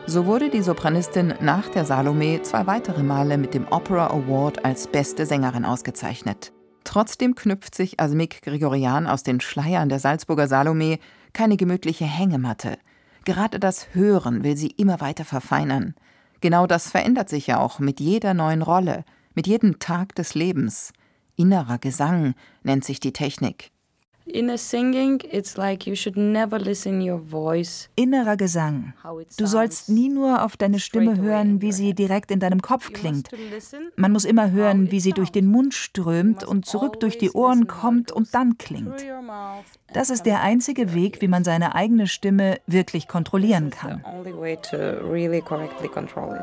So wurde die Sopranistin nach der Salome 2 weitere Male mit dem Opera Award als beste Sängerin ausgezeichnet. Trotzdem knüpft sich Asmik Grigorian aus den Schleiern der Salzburger Salome keine gemütliche Hängematte. Gerade das Hören will sie immer weiter verfeinern. Genau das verändert sich ja auch mit jeder neuen Rolle, mit jedem Tag des Lebens. Innerer Gesang nennt sich die Technik. Inner singing, it's like you should never listen your voice. Innerer Gesang. Du sollst nie nur auf deine Stimme hören, wie sie direkt in deinem Kopf klingt. Man muss immer hören, wie sie durch den Mund strömt und zurück durch die Ohren kommt und dann klingt. Das ist der einzige Weg, wie man seine eigene Stimme wirklich kontrollieren kann.